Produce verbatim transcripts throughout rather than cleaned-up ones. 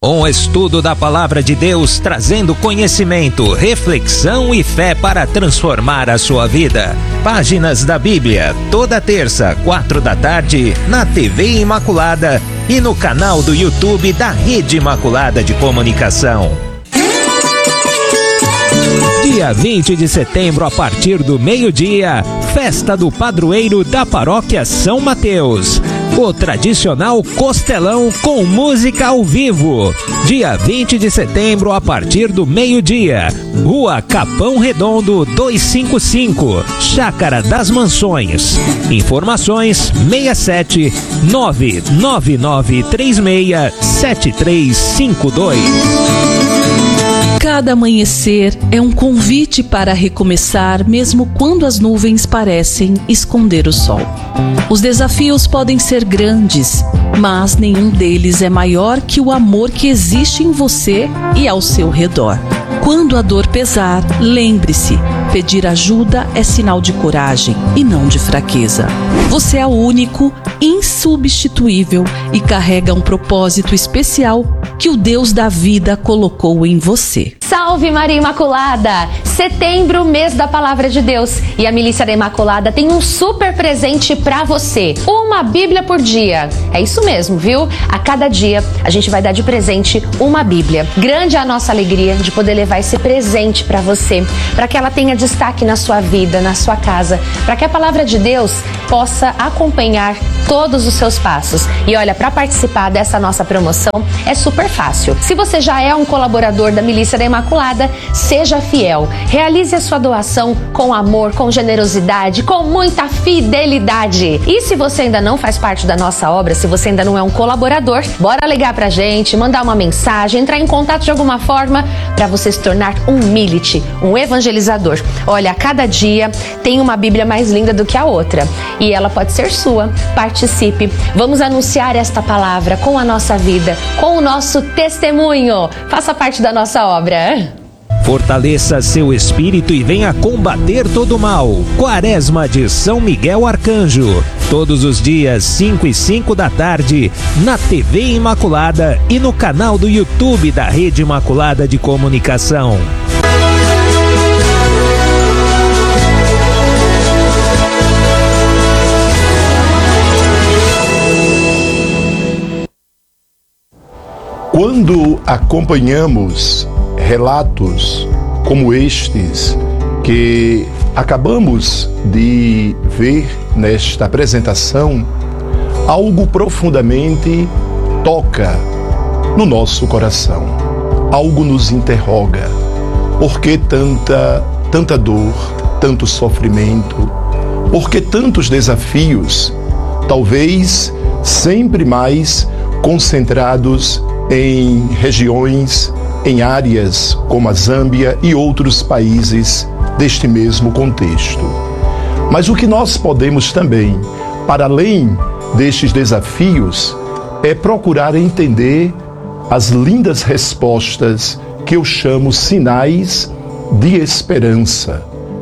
Um estudo da Palavra de Deus trazendo conhecimento, reflexão e fé para transformar a sua vida. Páginas da Bíblia, toda terça, quatro da tarde, na T V Imaculada e no canal do YouTube da Rede Imaculada de Comunicação. Dia vinte de setembro, a partir do meio-dia, festa do padroeiro da Paróquia São Mateus. O tradicional costelão com música ao vivo. Dia vinte de setembro, a partir do meio-dia. Rua Capão Redondo duzentos e cinquenta e cinco, Chácara das Mansões. Informações seis sete nove nove nove três seis sete três cinco dois. Cada amanhecer é um convite para recomeçar, mesmo quando as nuvens parecem esconder o sol. Os desafios podem ser grandes, mas nenhum deles é maior que o amor que existe em você e ao seu redor. Quando a dor pesar, lembre-se, pedir ajuda é sinal de coragem e não de fraqueza. Você é único, insubstituível e carrega um propósito especial que o Deus da vida colocou em você. Salve Maria Imaculada! Setembro, mês da Palavra de Deus, e a Milícia da Imaculada tem um super presente pra você. Uma Bíblia por dia. É isso mesmo, viu? A cada dia a gente vai dar de presente uma Bíblia. Grande é a nossa alegria de poder levar esse presente pra você, para que ela tenha destaque na sua vida, na sua casa, para que a Palavra de Deus possa acompanhar todos os seus passos. E olha, para participar dessa nossa promoção é super fácil. Se você já é um colaborador da Milícia da Imaculada, seja fiel. Realize a sua doação com amor, com generosidade, com muita fidelidade. E se você ainda não faz parte da nossa obra, se você ainda não é um colaborador, bora ligar pra gente, mandar uma mensagem, entrar em contato de alguma forma para você se tornar um milite, um evangelizador. Olha, a cada dia tem uma Bíblia mais linda do que a outra e ela pode ser sua. Participe. Vamos anunciar esta palavra com a nossa vida, com o nosso testemunho. Faça parte da nossa obra. Fortaleça seu espírito e venha combater todo o mal. Quaresma de São Miguel Arcanjo. Todos os dias, cinco e cinco da tarde, na T V Imaculada e no canal do YouTube da Rede Imaculada de Comunicação. Quando acompanhamos relatos como estes que acabamos de ver nesta apresentação, algo profundamente toca no nosso coração, algo nos interroga. Por que tanta, tanta dor, tanto sofrimento? Por que tantos desafios? Talvez sempre mais concentrados em regiões, em áreas como a Zâmbia e outros países deste mesmo contexto. Mas o que nós podemos também, para além destes desafios, é procurar entender as lindas respostas que eu chamo sinais de esperança,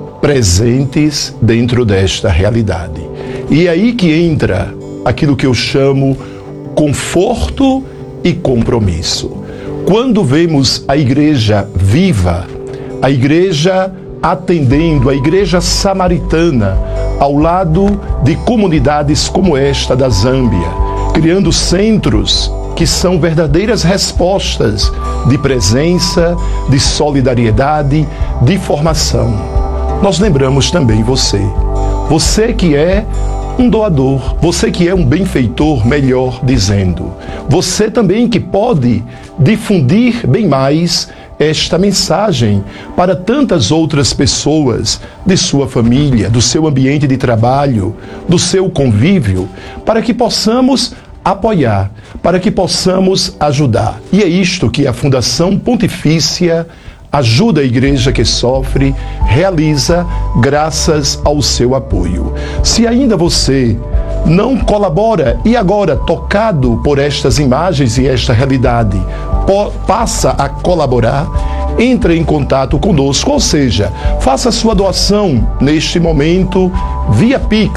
presentes dentro desta realidade. E é aí que entra aquilo que eu chamo conforto e compromisso. Quando vemos a igreja viva, a igreja atendendo, a igreja samaritana, ao lado de comunidades como esta da Zâmbia, criando centros que são verdadeiras respostas de presença, de solidariedade, de formação. Nós lembramos também você, você que é um doador, você que é um benfeitor, melhor dizendo. Você também que pode difundir bem mais esta mensagem para tantas outras pessoas de sua família, do seu ambiente de trabalho, do seu convívio, para que possamos apoiar, para que possamos ajudar. E é isto que a Fundação Pontifícia Ajuda a Igreja que Sofre realiza graças ao seu apoio. Se ainda você não colabora e agora, tocado por estas imagens e esta realidade, passa a colaborar, entre em contato conosco, ou seja, faça sua doação neste momento via Pix,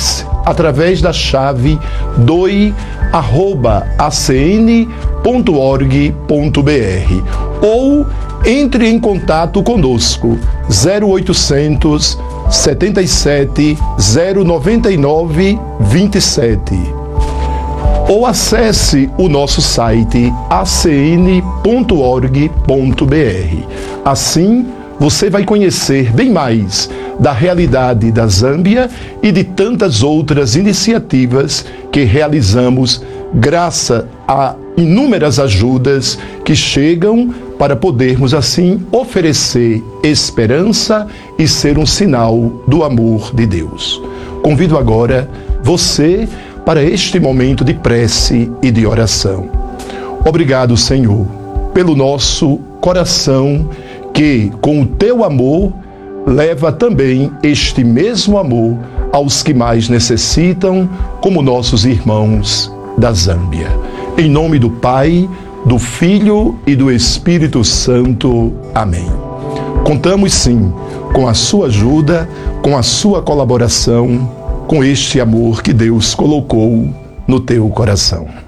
através da chave doe arroba a c n ponto org ponto b r ou entre em contato conosco zero oitocentos, setenta e sete, zero noventa e nove, vinte e sete ou acesse o nosso site a c n ponto org ponto b r. Assim, você vai conhecer bem mais da realidade da Zâmbia e de tantas outras iniciativas que realizamos graças a inúmeras ajudas que chegam para podermos assim oferecer esperança e ser um sinal do amor de Deus. Convido agora você para este momento de prece e de oração. Obrigado, Senhor, pelo nosso coração que, com o teu amor, leva também este mesmo amor aos que mais necessitam, como nossos irmãos da Zâmbia. Em nome do Pai, do Filho e do Espírito Santo. Amém. Contamos sim com a sua ajuda, com a sua colaboração, com este amor que Deus colocou no teu coração.